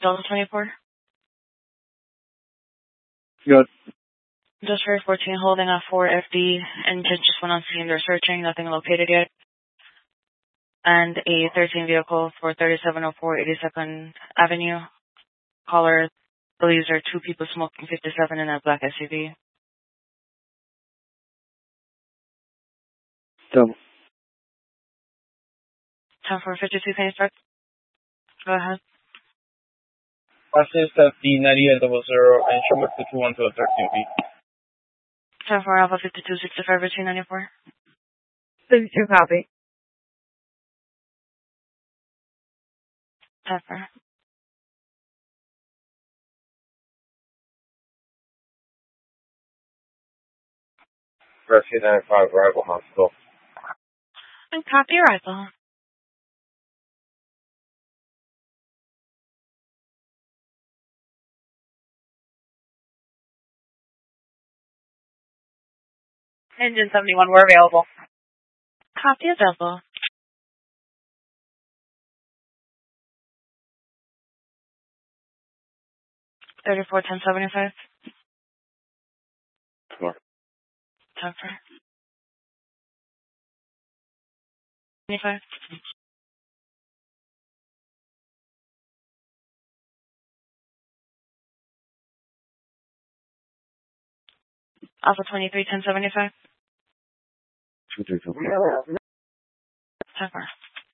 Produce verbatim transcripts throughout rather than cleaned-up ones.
Delta twenty-four. Good. Just for fourteen holding a four F D. Engine just went on scene. They're searching. Nothing located yet. And a thirteen vehicle for thirty-seven oh four eighty-second Avenue. Caller believes there are two people smoking fifty-seven in a black S U V. Double. ten four fifty-two, can you start? Go ahead. Assist at the ninety-eight double zero and show the two one to thirteen feet. ten four Alpha fifty-two sixty-five routine ninety-four. fifty-two copy. ten four. Rescue ninety-five, arrival hospital. And copy arrival. Engine seventy-one, we're available. Copy available. thirty-four ten seventy-five. Four. ten four. twenty-five. Alpha twenty-three ten seventy-five. Two three two. ten four.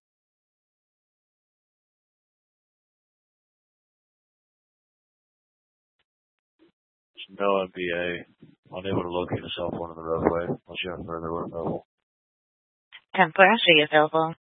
No M B A. Unable to locate a cell phone on the roadway. Unless you have further info. ten four, I see you available.